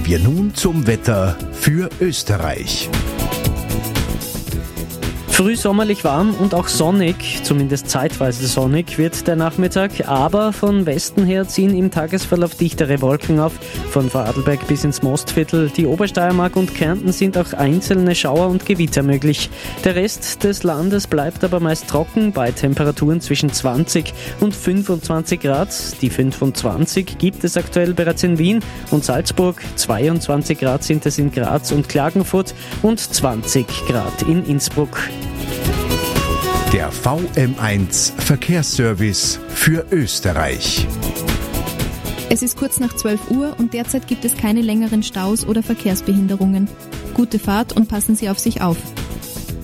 Kommen wir nun zum Wetter für Österreich. Frühsommerlich warm und auch sonnig, zumindest zeitweise sonnig, wird der Nachmittag, aber von Westen her ziehen im Tagesverlauf dichtere Wolken auf. Von Vorarlberg bis ins Mostviertel, die Obersteiermark und Kärnten sind auch einzelne Schauer und Gewitter möglich. Der Rest des Landes bleibt aber meist trocken, bei Temperaturen zwischen 20 und 25 Grad. Die 25 gibt es aktuell bereits in Wien und Salzburg, 22 Grad sind es in Graz und Klagenfurt und 20 Grad in Innsbruck. Der VM1 Verkehrsservice für Österreich. Es ist kurz nach 12 Uhr und derzeit gibt es keine längeren Staus oder Verkehrsbehinderungen. Gute Fahrt und passen Sie auf sich auf.